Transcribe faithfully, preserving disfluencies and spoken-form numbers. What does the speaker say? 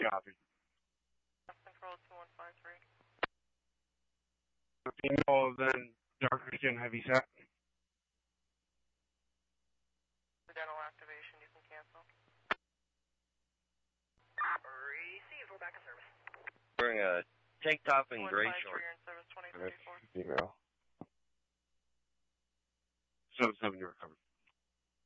Copy. Control two one five three. Female, then darker skin, heavy set. The dental activation, you can cancel. Receive, we're back in service. Wearing a tank top and gray shorts. Service twenty thirty-four. Zero. Seven seven, you're recovered.